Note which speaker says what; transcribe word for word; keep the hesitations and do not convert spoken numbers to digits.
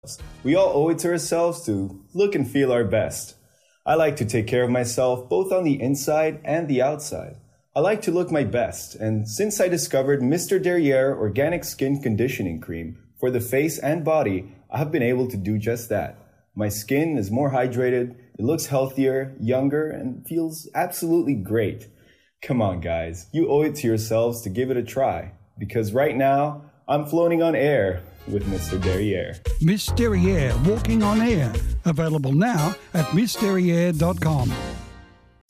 Speaker 1: We all owe it to ourselves to look and feel our best. I like to take care of myself both on the inside and the outside. I like to look my best, and since I discovered Mister Derriere Organic Skin Conditioning Cream for the face and body, I have been able to do just that. My skin is more hydrated, it looks healthier, younger, and feels absolutely great. Come on, guys, you owe it to yourselves to give it a try, because right now, I'm floating on air with Mister Derriere.
Speaker 2: Miss Derriere Walking on Air. Available now at miss derriere dot com.